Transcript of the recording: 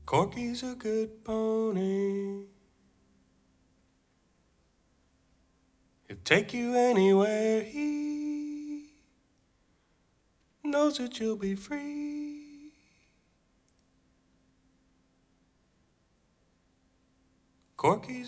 Corky's a good pony. He'll take you anywhere. He knows that you'll be free. Corky's